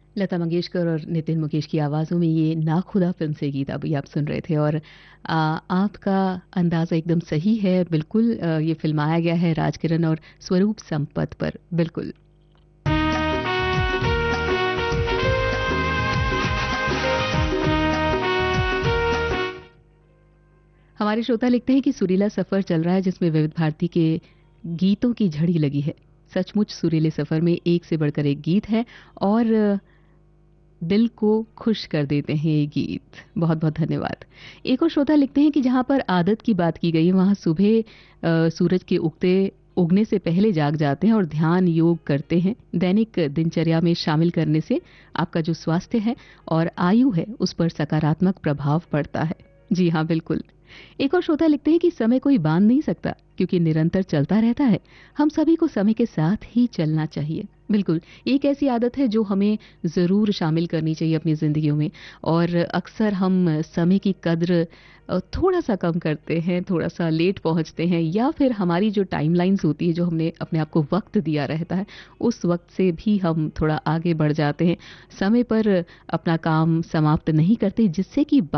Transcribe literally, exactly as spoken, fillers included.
लता मंगेशकर और नितिन मुकेश की आवाज़ों में ये ना खुदा फ़िल्म से गीत अभी आप सुन रहे थे और अ, आपका अंदाज़ा एकदम सही है। बिल्कुल अ, ये फ़िल्माया गया है राजकिरण और स्वरूप संपत पर। बिल्कुल। हमारे श्रोता लिखते हैं कि सुरीला सफ़र चल रहा है जिसमें विविध भारती के गीतों की झड़ी लगी है। सचमुच सुरीले सफ़र में एक से बढ़कर एक गीत है और दिल को खुश कर देते हैं ये गीत। बहुत-बहुत धन्यवाद। एक और श्रोता लिखते हैं कि जहाँ पर आदत की बात की गई है वहाँ सुबह अ, सूरज के उगते उगने से पहले जाग जाते हैं और ध्यान योग करते हैं। दैनिक दिनचर्या में शामिल करने से आपका जो स्वास्थ्य है और आयु है उस पर सकारात्मक प्रभाव पड़ता है। जी हाँ, बिल्कुल। एक और श्रोता लिखते हैं कि समय कोई बांध नहीं सकता क्योंकि निरंतर चलता रहता है। हम सभी को समय के साथ ही चलना चाहिए। बिल्कुल, एक ऐसी आदत है जो हमें ज़रूर शामिल करनी चाहिए अपनी ज़िंदगियों में और अक्सर हम समय की कद्र अ, थोड़ा-सा कम करते हैं, थोड़ा-सा लेट पहुँचते हैं या फिर हमारी जो टाइमलाइन्स होती है, जो हमने अपने आप को वक़्त दिया रहता है, उस वक़्त से भी हम थोड़ा आगे बढ़ जाते हैं। समय पर अपना काम समाप्त नहीं करते जिससे कि